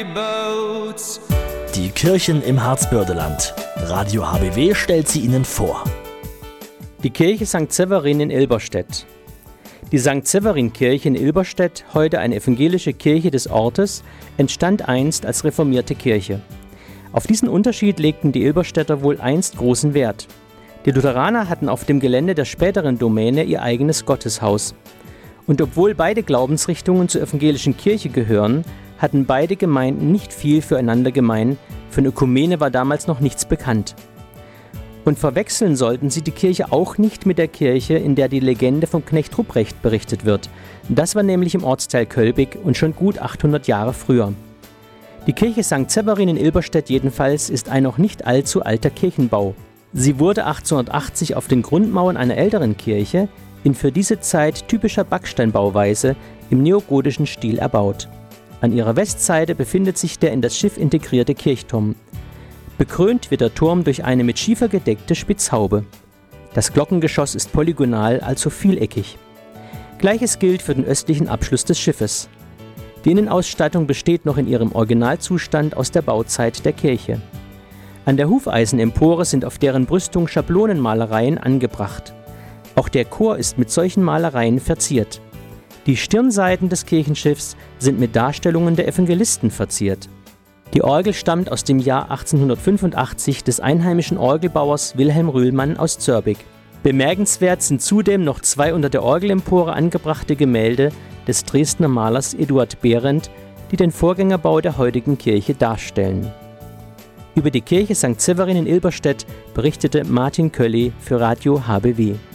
Die Kirchen im Harzbördeland. Radio HBW stellt sie Ihnen vor. Die Kirche St. Severin in Ilberstedt. Die St. Severin-Kirche in Ilberstedt, heute eine evangelische Kirche des Ortes, entstand einst als reformierte Kirche. Auf diesen Unterschied legten die Ilberstädter wohl einst großen Wert. Die Lutheraner hatten auf dem Gelände der späteren Domäne ihr eigenes Gotteshaus. Und obwohl beide Glaubensrichtungen zur evangelischen Kirche gehören, hatten beide Gemeinden nicht viel füreinander gemein, für eine Ökumene war damals noch nichts bekannt. Und verwechseln sollten sie die Kirche auch nicht mit der Kirche, in der die Legende vom Knecht Ruprecht berichtet wird. Das war nämlich im Ortsteil Kölbig und schon gut 800 Jahre früher. Die Kirche St. Severin in Ilberstedt jedenfalls ist ein noch nicht allzu alter Kirchenbau. Sie wurde 1880 auf den Grundmauern einer älteren Kirche in für diese Zeit typischer Backsteinbauweise im neogotischen Stil erbaut. An ihrer Westseite befindet sich der in das Schiff integrierte Kirchturm. Bekrönt wird der Turm durch eine mit Schiefer gedeckte Spitzhaube. Das Glockengeschoss ist polygonal, also vieleckig. Gleiches gilt für den östlichen Abschluss des Schiffes. Die Innenausstattung besteht noch in ihrem Originalzustand aus der Bauzeit der Kirche. An der Hufeisenempore sind auf deren Brüstung Schablonenmalereien angebracht. Auch der Chor ist mit solchen Malereien verziert. Die Stirnseiten des Kirchenschiffs sind mit Darstellungen der Evangelisten verziert. Die Orgel stammt aus dem Jahr 1885 des einheimischen Orgelbauers Wilhelm Rühlmann aus Zörbig. Bemerkenswert sind zudem noch zwei unter der Orgelempore angebrachte Gemälde des Dresdner Malers Eduard Behrendt, die den Vorgängerbau der heutigen Kirche darstellen. Über die Kirche St. Severin in Ilberstedt berichtete Martin Kölli für Radio HBW.